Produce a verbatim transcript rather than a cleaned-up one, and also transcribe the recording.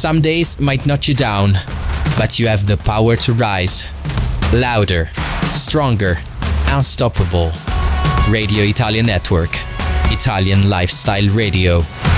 Some days might knock you down, but you have the power to rise. Louder, stronger, unstoppable. Radio Italia Network. Italian Lifestyle Radio.